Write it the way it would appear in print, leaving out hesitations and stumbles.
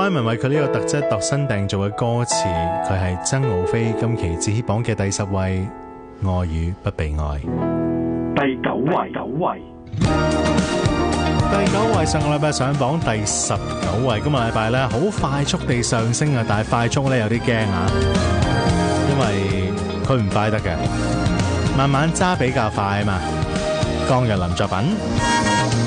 Wyman 為佢呢個特質度身訂做嘅歌詞，佢係曾傲飛今期自己榜嘅第10位，愛與不被愛。 第九位。 第9位，上個禮拜上榜第19位，今個禮拜咧好快速地上升啊！但係快速咧有啲驚啊，因為佢唔快得嘅，慢慢揸比較快啊嘛。江若琳作品。